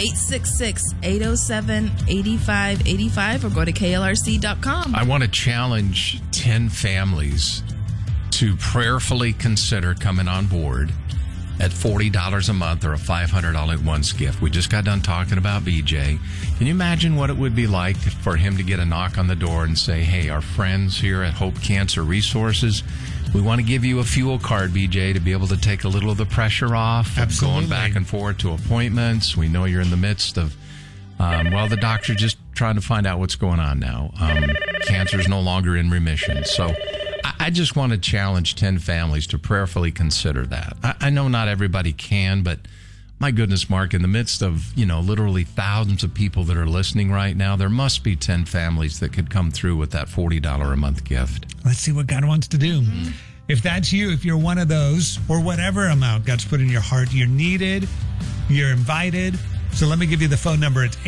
866-807-8585 or go to klrc.com. I want to challenge 10 families to prayerfully consider coming on board at $40 a month or a $500 all-at-once gift. We just got done talking about BJ. Can you imagine what it would be like for him to get a knock on the door and say, hey, our friends here at Hope Cancer Resources, we want to give you a fuel card, BJ, to be able to take a little of the pressure off of going back and forth to appointments. We know you're in the midst of, the doctor's just trying to find out what's going on now. Cancer's no longer in remission. So I just want to challenge 10 families to prayerfully consider that. I know not everybody can, but my goodness, Mark, in the midst of, literally thousands of people that are listening right now, there must be 10 families that could come through with that $40 a month gift. Let's see what God wants to do. Mm-hmm. If that's you, if you're one of those, or whatever amount God's put in your heart, you're needed, you're invited. So let me give you the phone number. It's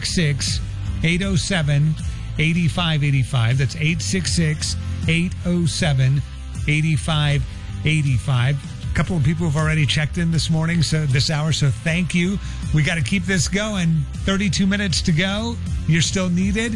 866-807-8585. That's 866-807-8585. A couple of people have already checked in this morning, so this hour, so thank you. We got to keep this going. 32 minutes to go. You're still needed.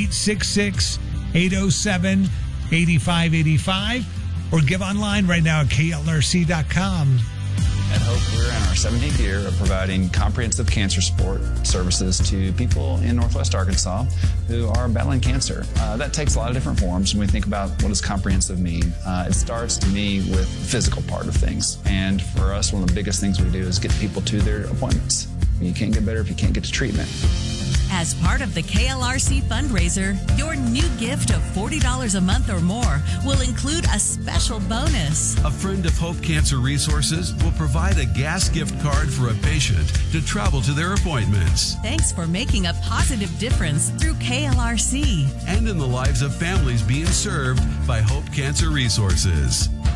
866-807-8585. Or give online right now at klrc.com. At Hope, we're in our 17th year of providing comprehensive cancer support services to people in Northwest Arkansas who are battling cancer. That takes a lot of different forms when we think about what does comprehensive mean. It starts, to me, with the physical part of things. And for us, one of the biggest things we do is get people to their appointments. You can't get better if you can't get to treatment. As part of the KLRC fundraiser, your new gift of $40 a month or more will include a special bonus. A friend of Hope Cancer Resources will provide a gas gift card for a patient to travel to their appointments. Thanks for making a positive difference through KLRC. And in the lives of families being served by Hope Cancer Resources.